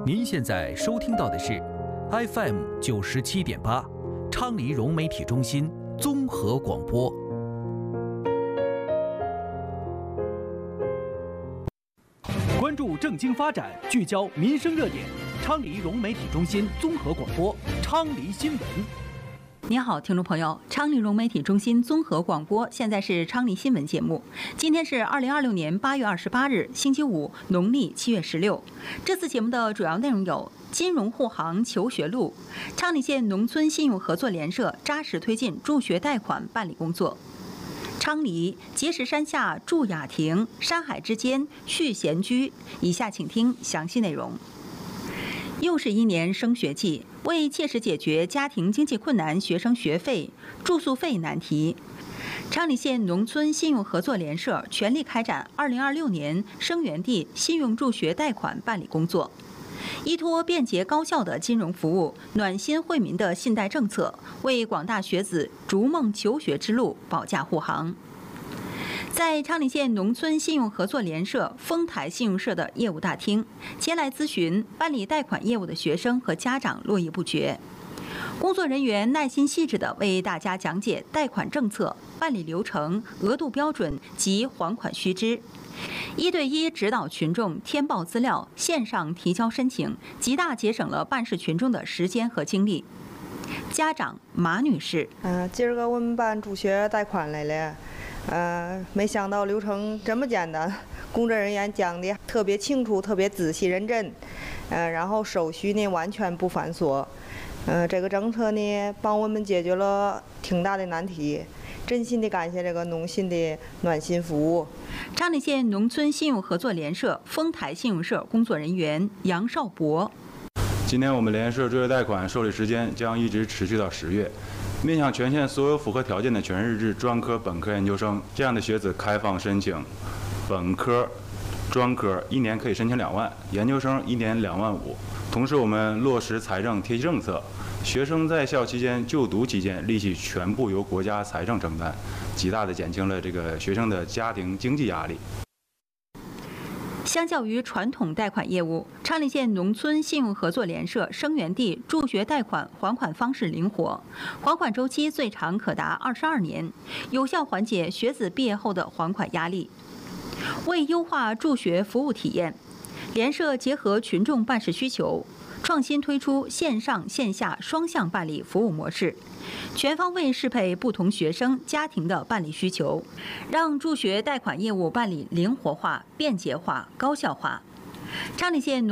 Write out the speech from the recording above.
您现在收听到的是 FM 97.8，昌黎融媒体中心综合广播。关注政经发展，聚焦民生热点，昌黎融媒体中心综合广播，昌黎新闻。 您好，听众朋友，昌黎融媒体中心综合广播，现在是昌黎新闻节目。今天是2026年8月28日，星期五，农历7月16。这次节目的主要内容有：金融护航求学路，昌黎县农村信用合作联社扎实推进助学贷款办理工作；昌黎碣石山下筑雅亭，山海之间续闲居。以下请听详细内容。又是一年升学季，为切实解决家庭经济困难学生学费、住宿费难题，昌黎县农村信用合作联社全力开展2026年生源地信用助学贷款办理工作，依托便捷高效的金融服务、暖心惠民的信贷政策，为广大学子逐梦求学之路保驾护航。在昌黎县农村信用合作联社丰台信用社的业务大厅，前来咨询办理贷款业务的学生和家长络绎不绝。工作人员耐心细致地为大家讲解贷款政策、办理流程、额度标准及还款须知，1对1指导群众填报资料、线上提交申请，极大节省了办事群众的时间和精力。家长马女士： 今儿个我们办助学贷款来了。没想到流程这么简单，工作人员讲的特别清楚，特别仔细认真，然后手续呢完全不繁琐，这个政策呢帮我们解决了挺大的难题，真心的感谢这个农信的暖心服务。 昌黎县农村信用合作联社丰台信用社工作人员杨少博： 今年我们联社助学贷款受理时间将一直持续到10月。面向全县所有符合条件的全日制专科、本科研究生这样的学子开放申请，本科、专科1年可以申请2万，研究生1年2万5。同时，我们落实财政贴息政策，学生在校期间、就读期间利息全部由国家财政承担，极大的减轻了这个学生的家庭经济压力。 相较于传统贷款业务，昌黎县农村信用合作联社生源地助学贷款还款方式灵活，还款周期最长可达22年，有效缓解学子毕业后的还款压力。为优化助学服务体验，联社结合群众办事需求，创新推出线上线下双向办理服务模式，全方位适配不同学生家庭的办理需求，让助学贷款业务办理灵活化、便捷化、高效化。昌黎县